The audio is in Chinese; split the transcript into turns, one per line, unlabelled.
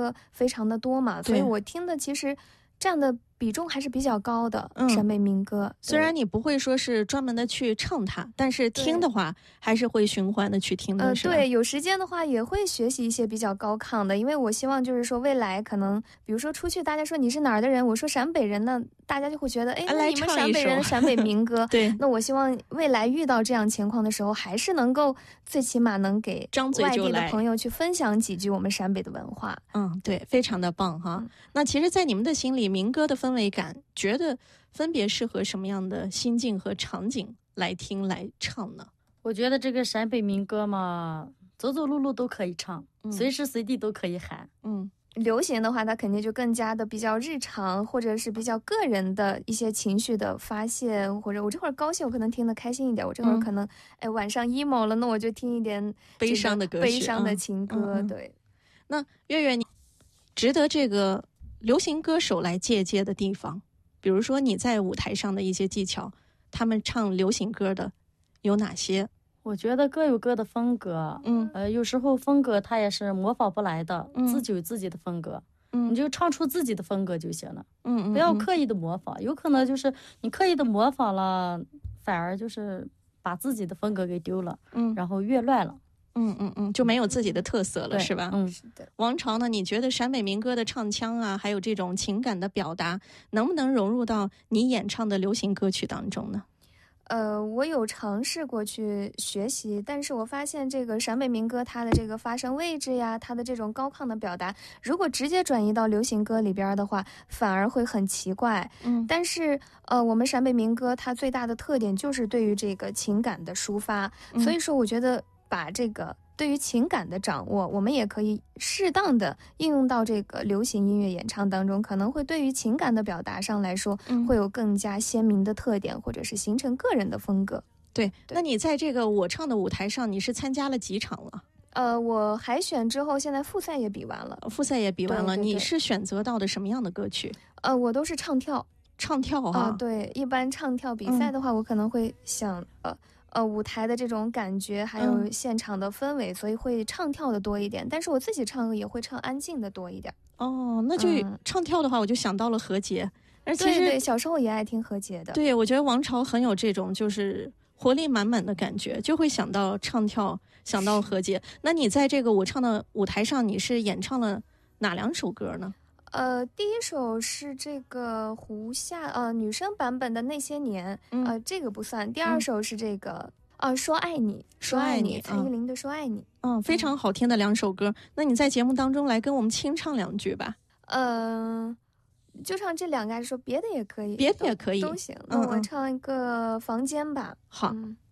歌非常的多嘛，所以我听的其实占的比重还是比较高的，陕北民歌。
虽然你不会说是专门的去唱它，但是听的话还是会循环的去听的，是吧？
对，有时间的话也会学习一些比较高亢的，因为我希望就是说未来可能，比如说出去大家说你是哪儿的人，我说陕北人呢，大家就会觉得，哎，那你们陕北人陕北民歌，
对，
那我希望未来遇到这样情况的时候，还是能够最起码能给外地的朋友去分享几句我们陕北的文化。
对，非常的棒哈。那其实在你们的心里，民歌的氛围感觉得分别适合什么样的心境和场景来听来唱呢？
我觉得这个陕北民歌嘛，走走路路都可以唱，随时随地都可以喊。
流行的话它肯定就更加的比较日常，或者是比较个人的一些情绪的发泄，或者我这会儿高兴我可能听得开心一点，我这会儿可能晚上 emo 了，那我就听一点
悲伤的歌曲，
悲伤的情歌。对，
那月月，你值得这个流行歌手来借鉴的地方，比如说你在舞台上的一些技巧，他们唱流行歌的有哪些？
我觉得各有各的风格，有时候风格它也是模仿不来的，自己有自己的风格，你就唱出自己的风格就行了，不要刻意的模仿，有可能就是你刻意的模仿了，反而就是把自己的风格给丢了，然后越乱了。
就没有自己的特色了，是吧？
是的。
王朝呢？你觉得陕北民歌的唱腔啊，还有这种情感的表达，能不能融入到你演唱的流行歌曲当中呢？
我有尝试过去学习，但是我发现这个陕北民歌它的这个发声位置呀，它的这种高亢的表达，如果直接转移到流行歌里边的话，反而会很奇怪。但是我们陕北民歌它最大的特点就是对于这个情感的抒发，所以说我觉得把这个对于情感的掌握，我们也可以适当的应用到这个流行音乐演唱当中，可能会对于情感的表达上来说，会有更加鲜明的特点，或者是形成个人的风格。
对，那你在这个我唱的舞台上，你是参加了几场了？
我海选之后，现在复赛也比完了。
对，你是选择到的什么样的歌曲？
我都是唱跳
啊。
对，一般唱跳比赛的话，我可能会想舞台的这种感觉，还有现场的氛围，所以会唱跳的多一点。但是我自己唱也会唱安静的多一点。
那就唱跳的话，我就想到了何洁。
对，小时候也爱听何洁的。
对，我觉得王朝很有这种就是活力满满的感觉，就会想到唱跳，想到何洁。那你在这个我唱的舞台上，你是演唱了哪2首歌呢？
第一首是这个胡夏女生版本的那些年，这个不算。第二首是这个说爱你，蔡依林的说爱你。
非常好听的2首歌。那你在节目当中来跟我们清唱2句吧。
就唱这2个，还是说别的也可以？
别的也可以，
都行。那我唱一个房间吧。
好。